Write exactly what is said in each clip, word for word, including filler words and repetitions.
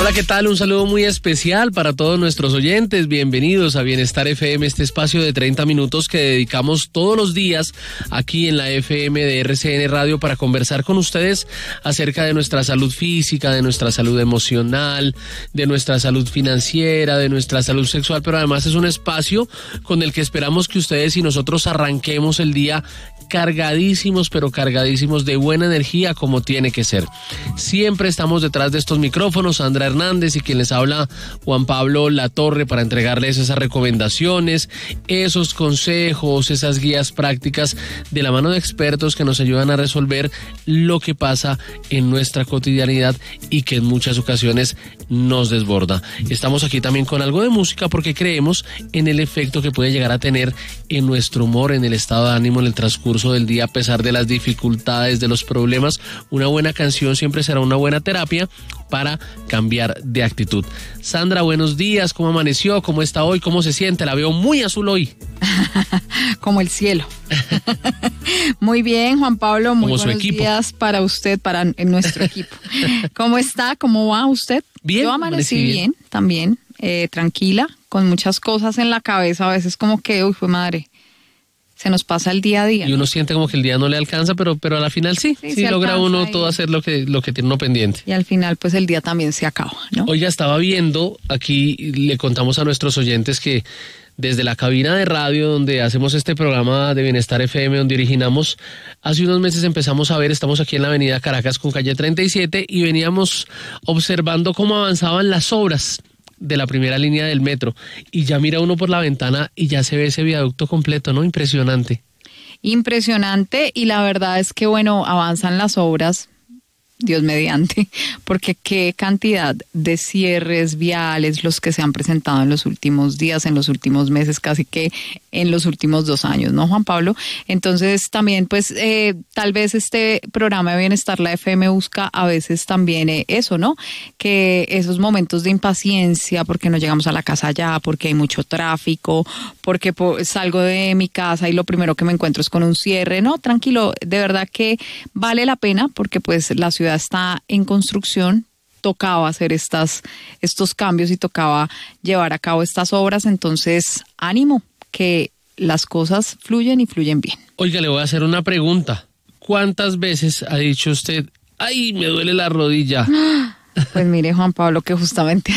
Hola, ¿qué tal? Un saludo muy especial para todos nuestros oyentes. Bienvenidos a Bienestar F M, este espacio de treinta minutos que dedicamos todos los días aquí en la F M de R C N Radio para conversar con ustedes acerca de nuestra salud física, de nuestra salud emocional, de nuestra salud financiera, de nuestra salud sexual, pero además es un espacio con el que esperamos que ustedes y nosotros arranquemos el día cargadísimos, pero cargadísimos de buena energía como tiene que ser. Siempre estamos detrás de estos micrófonos, Sandra Hernández y quien les habla, Juan Pablo Latorre, para entregarles esas recomendaciones, esos consejos, esas guías prácticas de la mano de expertos que nos ayudan a resolver lo que pasa en nuestra cotidianidad y que en muchas ocasiones nos desborda. Estamos aquí también con algo de música porque creemos en el efecto que puede llegar a tener en nuestro humor, en el estado de ánimo, en el transcurso del día, a pesar de las dificultades, de los problemas. Una buena canción siempre será una buena terapia para cambiar de actitud. Sandra, buenos días, ¿cómo amaneció? ¿Cómo está hoy? ¿Cómo se siente? La veo muy azul hoy. Como el cielo. Muy bien, Juan Pablo, muy Como buenos días para usted, para nuestro equipo. ¿Cómo está? ¿Cómo va usted? Bien. Yo amanecí bien, bien también, eh, tranquila, con muchas cosas en la cabeza, a veces como que, uy, fue madre, se nos pasa el día a día. Y uno siente como que el día no le alcanza, pero, pero a la final sí, sí, sí logra uno y todo hacer lo que, lo que tiene uno pendiente. Y al final pues el día también se acaba, ¿no? Oiga, estaba viendo, aquí le contamos a nuestros oyentes que desde la cabina de radio donde hacemos este programa de Bienestar F M, donde originamos, hace unos meses empezamos a ver, estamos aquí en la avenida Caracas con calle treinta y siete y veníamos observando cómo avanzaban las obras de la primera línea del metro y ya mira uno por la ventana y ya se ve ese viaducto completo, ¿no? Impresionante. Impresionante, y la verdad es que, bueno, avanzan las obras, Dios mediante, porque qué cantidad de cierres viales los que se han presentado en los últimos días, en los últimos meses, casi que en los últimos dos años, ¿no, Juan Pablo? Entonces también pues eh, tal vez este programa de Bienestar, la F M, busca a veces también eh, eso, ¿no? Que esos momentos de impaciencia, porque no llegamos a la casa ya, porque hay mucho tráfico, porque po- salgo de mi casa y lo primero que me encuentro es con un cierre, no, tranquilo, de verdad que vale la pena porque pues la ciudad está en construcción, tocaba hacer estas, estos cambios y tocaba llevar a cabo estas obras, entonces ánimo, que las cosas fluyen y fluyen bien. Oiga, le voy a hacer una pregunta. ¿Cuántas veces ha dicho usted, ay, me duele la rodilla? Pues mire, Juan Pablo, que justamente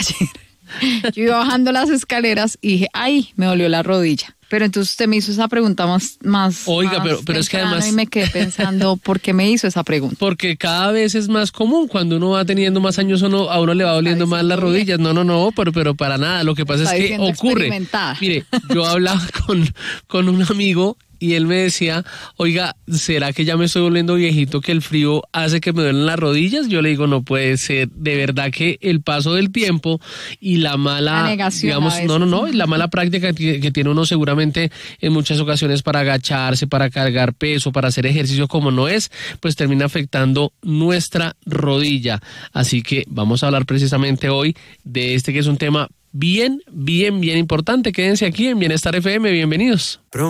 ayer yo iba bajando las escaleras y dije, ay, me dolió la rodilla. Pero entonces usted me hizo esa pregunta más, más Oiga, más pero, pero es que además... Y me quedé pensando, ¿por qué me hizo esa pregunta? Porque cada vez es más común, cuando uno va teniendo más años uno, a uno le va doliendo más las rodillas. No, no, no, pero, pero para nada. Lo que pasa Está es que ocurre. Mire, yo hablaba con, con un amigo y él me decía, oiga, ¿será que ya me estoy volviendo viejito, que el frío hace que me duelen las rodillas? Yo le digo, no puede ser. De verdad que el paso del tiempo y la mala, la negación, digamos, no, no, no, y la mala práctica que, que tiene uno seguramente en muchas ocasiones para agacharse, para cargar peso, para hacer ejercicio como no es, pues termina afectando nuestra rodilla. Así que vamos a hablar precisamente hoy de este que es un tema bien, bien, bien importante. Quédense aquí en Bienestar F M, bienvenidos.